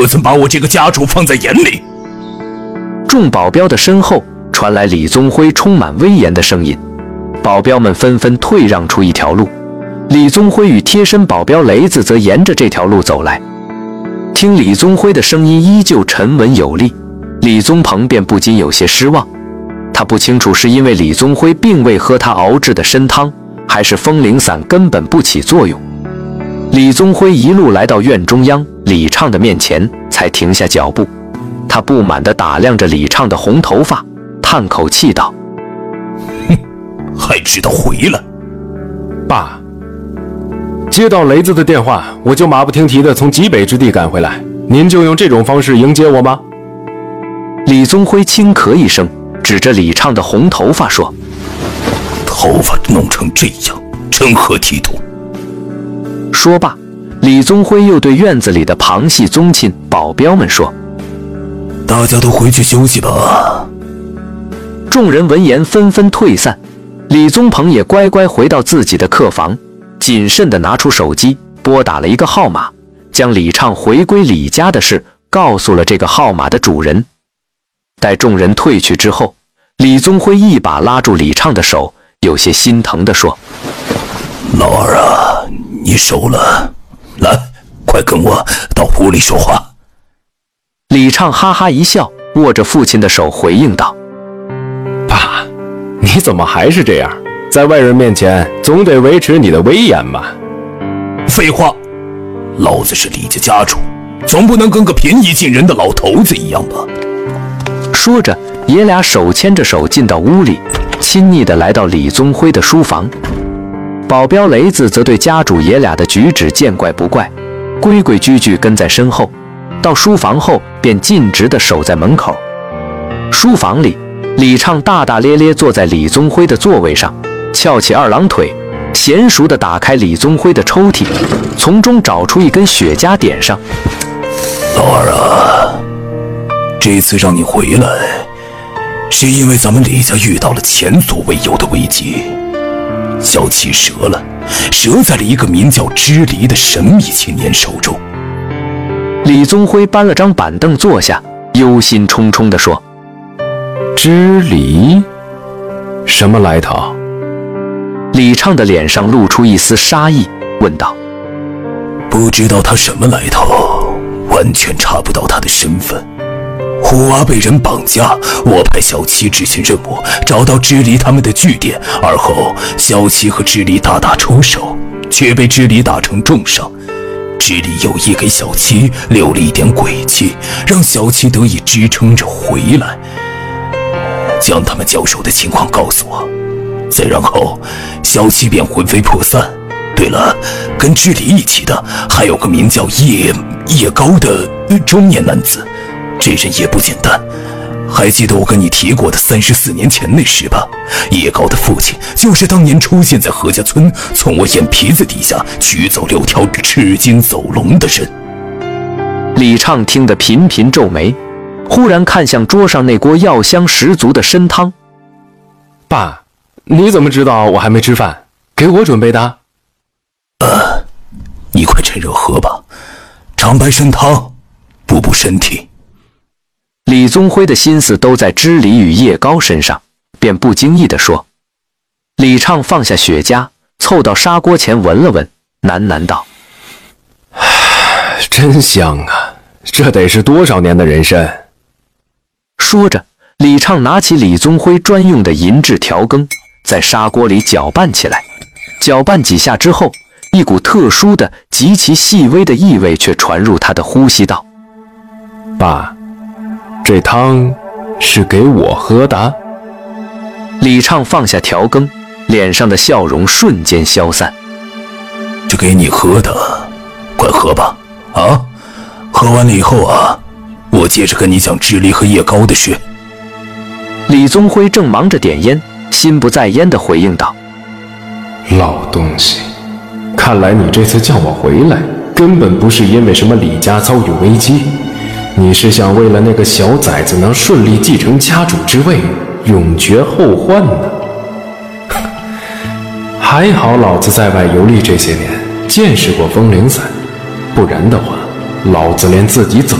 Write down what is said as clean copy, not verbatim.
可曾把我这个家主放在眼里？ 众保镖的身后传来李宗辉充满威严的声音，保镖们纷纷退让出一条路。李宗辉与贴身保镖雷子则沿着这条路走来。听李宗辉的声音依旧沉稳有力，李宗鹏便不禁有些失望。他不清楚是因为李宗辉并未喝他熬制的参汤，还是风铃伞根本不起作用。李宗辉一路来到院中央李畅的面前，才停下脚步。他不满地打量着李畅的红头发，叹口气道： 还知道回来。 爸，接到雷子的电话，我就马不停蹄地从极北之地赶回来，您就用这种方式迎接我吗？ 李宗辉轻咳一声，指着李畅的红头发说： 头发弄成这样，成何体统？ 说罢，李宗辉又对院子里的旁系宗亲保镖们说： 大家都回去休息吧。 众人闻言纷纷退散，李宗鹏也乖乖回到自己的客房，谨慎地拿出手机拨打了一个号码，将李畅回归李家的事告诉了这个号码的主人。待众人退去之后，李宗辉一把拉住李畅的手，有些心疼地说： 老二啊，你熟了，来，快跟我到屋里说话。 李畅哈哈一笑，握着父亲的手回应道： 爸，你怎么还是这样？在外人面前总得维持你的威严嘛。 废话，老子是李家家主，总不能跟个平易近人的老头子一样吧。 说着，爷俩手牵着手进到屋里，亲昵地来到李宗辉的书房。保镖雷子则对家主爷俩的举止见怪不怪，规规矩矩跟在身后。到书房后便径直地守在门口。书房里，李畅大大咧咧坐在李宗辉的座位上，翘起二郎腿，娴熟地打开李宗辉的抽屉，从中找出一根雪茄点上。 老二啊，这次让你回来，是因为咱们李家遇到了前所未有的危机。小七折了，折在了一个名叫支离的神秘青年手中。 李宗辉搬了张板凳坐下，忧心忡忡地说： 支离？什么来头？ 李畅的脸上露出一丝杀意，问道： 不知道他什么来头，完全查不到他的身份。虎娃被人绑架，我派小七执行任务，找到支离他们的据点，而后小七和支离大打出手，却被支离打成重伤。支离有意给小七留了一点诡计，让小七得以支撑着回来，将他们交手的情况告诉我。再然后，小七便魂飞魄散。对了，跟支离一起的还有个名叫叶高的中年男子，这人也不简单。还记得我跟你提过的34年前那事吧？叶高的父亲就是当年出现在何家村，从我眼皮子底下取走6条赤金走龙的人。 李畅听得频频皱眉，忽然看向桌上那锅药香十足的参汤。 爸，你怎么知道我还没吃饭？给我准备的？ 你快趁热喝吧，长白参汤，补补身体。 李宗辉的心思都在支离与叶高身上，便不经意地说。李畅放下雪茄，凑到砂锅前闻了闻，喃喃道： 真香啊，这得是多少年的人参。 说着，李畅拿起李宗辉专用的银质调羹，在砂锅里搅拌起来。搅拌几下之后，一股特殊的极其细微的异味却传入他的呼吸道： 爸，这汤是给我喝的？ 李畅放下调羹，脸上的笑容瞬间消散。 这给你喝的，快喝吧。啊，喝完了以后啊，我接着跟你讲支离和叶高的事。 李宗辉正忙着点烟，心不在焉地回应道： 老东西，看来你这次叫我回来，根本不是因为什么李家遭遇危机，你是想为了那个小崽子能顺利继承家主之位，永绝后患呢。还好老子在外游历这些年，见识过风铃伞，不然的话，老子连自己怎